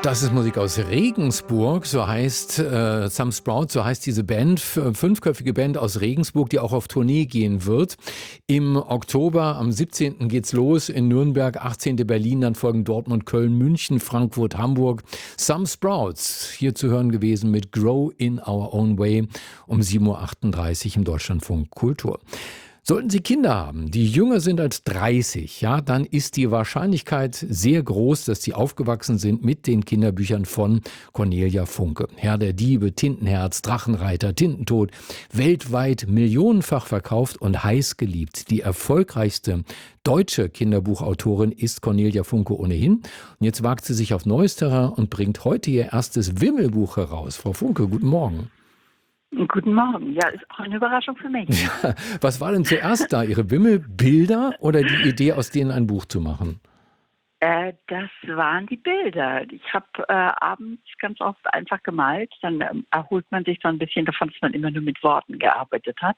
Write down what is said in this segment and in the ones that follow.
Das ist Musik aus Regensburg, so heißt Some Sprout, so heißt diese Band, fünfköpfige Band aus Regensburg, die auch auf Tournee gehen wird. Im Oktober, am 17. geht's los in Nürnberg, 18. Berlin, dann folgen Dortmund, Köln, München, Frankfurt, Hamburg. Some Sprouts, hier zu hören gewesen mit Grow in Our Own Way um 7.38 Uhr im Deutschlandfunk Kultur. Sollten Sie Kinder haben, die jünger sind als 30, ja, dann ist die Wahrscheinlichkeit sehr groß, dass sie aufgewachsen sind mit den Kinderbüchern von Cornelia Funke. Herr der Diebe, Tintenherz, Drachenreiter, Tintentod, weltweit millionenfach verkauft und heiß geliebt. Die erfolgreichste deutsche Kinderbuchautorin ist Cornelia Funke ohnehin. Und jetzt wagt sie sich auf neues Terrain und bringt heute ihr erstes Wimmelbuch heraus. Frau Funke, guten Morgen. Guten Morgen. Ja, ist auch eine Überraschung für mich. Ja, was war denn zuerst da? Ihre Wimmelbilder oder die Idee, aus denen ein Buch zu machen? Das waren die Bilder. Ich habe abends ganz oft einfach gemalt. Dann erholt man sich so ein bisschen davon, dass man immer nur mit Worten gearbeitet hat.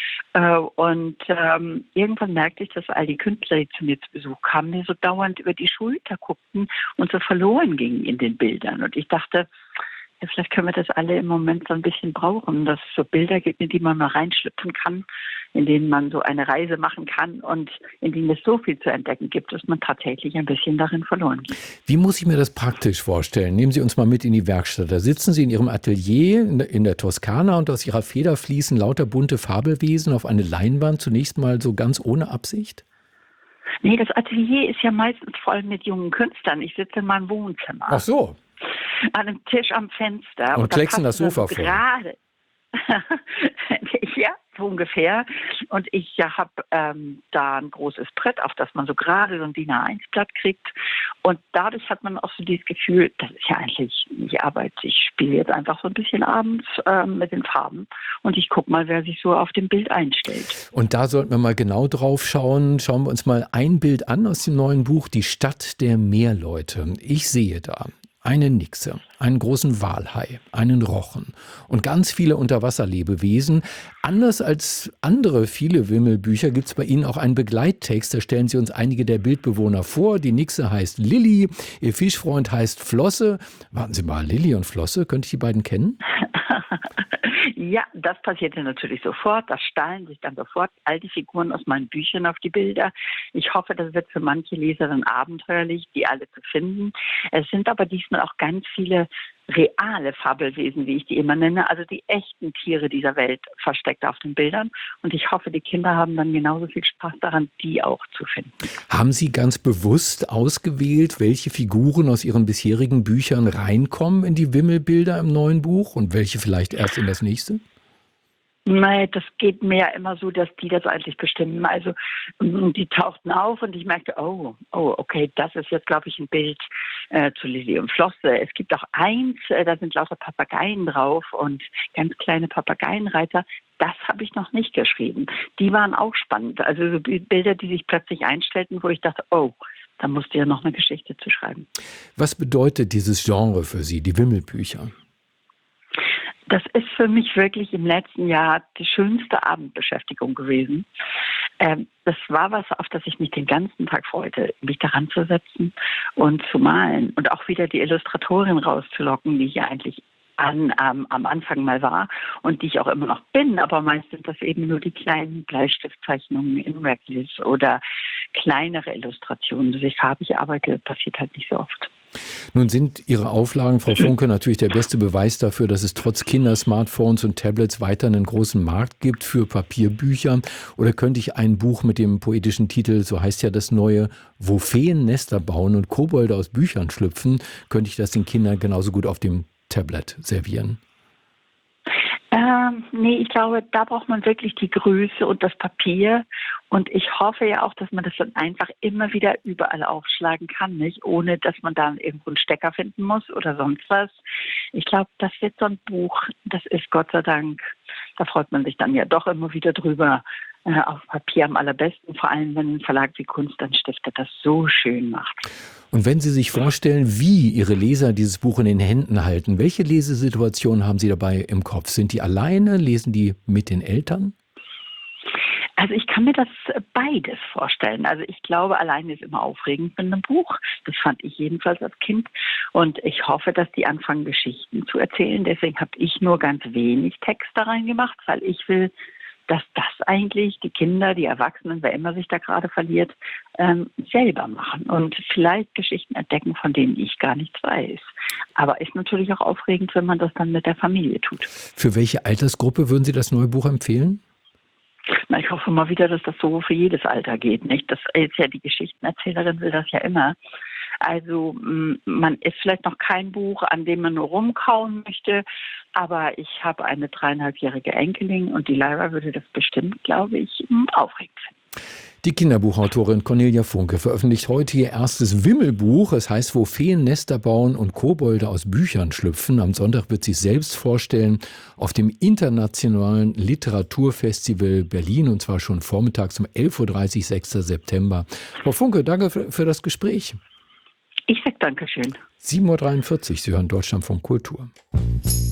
Irgendwann merkte ich, dass all die Künstler, die zu mir zu Besuch kamen, mir so dauernd über die Schulter guckten und so verloren gingen in den Bildern. Und ich dachte, ja, vielleicht können wir das alle im Moment so ein bisschen brauchen, dass es so Bilder gibt, in die man mal reinschlüpfen kann, in denen man so eine Reise machen kann und in denen es so viel zu entdecken gibt, dass man tatsächlich ein bisschen darin verloren geht. Wie muss ich mir das praktisch vorstellen? Nehmen Sie uns mal mit in die Werkstatt. Da sitzen Sie in Ihrem Atelier in der Toskana und aus Ihrer Feder fließen lauter bunte Fabelwesen auf eine Leinwand, zunächst mal so ganz ohne Absicht? Nee, das Atelier ist ja meistens voll mit jungen Künstlern. Ich sitze in meinem Wohnzimmer. Ach so. An einem Tisch am Fenster. Und klecksen das Sofa vor. Gerade. Ja, so ungefähr. Und ich habe da ein großes Brett, auf das man so gerade so ein DIN A1-Blatt kriegt. Und dadurch hat man auch so dieses Gefühl, das ist ja eigentlich nicht Arbeit. Ich spiele jetzt einfach so ein bisschen abends mit den Farben. Und ich gucke mal, wer sich so auf dem Bild einstellt. Und da sollten wir mal genau drauf schauen. Schauen wir uns mal ein Bild an aus dem neuen Buch, Die Stadt der Meerleute. Ich sehe da eine Nixe, einen großen Walhai, einen Rochen und ganz viele Unterwasserlebewesen. Anders als andere viele Wimmelbücher gibt es bei Ihnen auch einen Begleittext. Da stellen Sie uns einige der Bildbewohner vor. Die Nixe heißt Lilli, ihr Fischfreund heißt Flosse. Warten Sie mal, Lilli und Flosse, könnte ich die beiden kennen? Ja, das passierte natürlich sofort. Da stahlen sich dann sofort all die Figuren aus meinen Büchern auf die Bilder. Ich hoffe, das wird für manche Leser dann abenteuerlich, die alle zu finden. Es sind aber diesmal auch ganz viele reale Fabelwesen, wie ich die immer nenne, also die echten Tiere dieser Welt versteckt auf den Bildern. Und ich hoffe, die Kinder haben dann genauso viel Spaß daran, die auch zu finden. Haben Sie ganz bewusst ausgewählt, welche Figuren aus Ihren bisherigen Büchern reinkommen in die Wimmelbilder im neuen Buch und welche vielleicht erst in das nächste? Nein, das geht mir ja immer so, dass die das eigentlich bestimmen. Also die tauchten auf und ich merkte, okay, das ist jetzt, glaube ich, ein Bild zu Lilli und Flosse. Es gibt auch eins, da sind lauter Papageien drauf und ganz kleine Papageienreiter. Das habe ich noch nicht geschrieben. Die waren auch spannend. Also so Bilder, die sich plötzlich einstellten, wo ich dachte, da musste ja noch eine Geschichte zu schreiben. Was bedeutet dieses Genre für Sie, die Wimmelbücher? Das ist für mich wirklich im letzten Jahr die schönste Abendbeschäftigung gewesen. Das war was, auf das ich mich den ganzen Tag freute, mich daran zu setzen und zu malen und auch wieder die Illustratorin rauszulocken, die ich ja eigentlich am Anfang mal war und die ich auch immer noch bin, aber meist sind das eben nur die kleinen Bleistiftzeichnungen in Reckless oder kleinere Illustrationen. Dass ich farbig arbeite, passiert halt nicht so oft. Nun sind Ihre Auflagen, Frau Funke, natürlich der beste Beweis dafür, dass es trotz Kinder-Smartphones und Tablets weiter einen großen Markt gibt für Papierbücher. Oder könnte ich ein Buch mit dem poetischen Titel, so heißt ja das neue, Wo Feen Nester bauen und Kobolde aus Büchern schlüpfen, könnte ich das den Kindern genauso gut auf dem Tablet servieren? Nee, ich glaube, da braucht man wirklich die Größe und das Papier. Und ich hoffe ja auch, dass man das dann einfach immer wieder überall aufschlagen kann, nicht? Ohne dass man dann irgendwo einen Stecker finden muss oder sonst was. Ich glaube, das wird so ein Buch, das ist Gott sei Dank, da freut man sich dann ja doch immer wieder drüber, auf Papier am allerbesten, vor allem wenn ein Verlag wie Kunst und Stifter das so schön macht. Und wenn Sie sich vorstellen, wie Ihre Leser dieses Buch in den Händen halten, welche Lesesituationen haben Sie dabei im Kopf? Sind die alleine? Lesen die mit den Eltern? Also ich kann mir das beides vorstellen. Also ich glaube, alleine ist immer aufregend mit einem Buch. Das fand ich jedenfalls als Kind. Und ich hoffe, dass die anfangen, Geschichten zu erzählen. Deswegen habe ich nur ganz wenig Text da reingemacht, weil ich will, dass das eigentlich die Kinder, die Erwachsenen, wer immer sich da gerade verliert, selber machen und vielleicht Geschichten entdecken, von denen ich gar nichts weiß. Aber ist natürlich auch aufregend, wenn man das dann mit der Familie tut. Für welche Altersgruppe würden Sie das neue Buch empfehlen? Na, ich hoffe mal wieder, dass das so für jedes Alter geht, nicht? Das ist ja die Geschichtenerzählerin will das ja immer. Also man ist vielleicht noch kein Buch, an dem man nur rumkauen möchte, aber ich habe eine 3,5-jährige Enkelin und die Lyra würde das bestimmt, glaube ich, aufregend finden. Die Kinderbuchautorin Cornelia Funke veröffentlicht heute ihr erstes Wimmelbuch. Es heißt, wo Feen Nester bauen und Kobolde aus Büchern schlüpfen. Am Sonntag wird sie es selbst vorstellen auf dem Internationalen Literaturfestival Berlin und zwar schon vormittags um 11.30 Uhr, 6. September. Frau Funke, danke für das Gespräch. Ich sage Dankeschön. 7.43 Uhr, Sie hören Deutschlandfunk Kultur.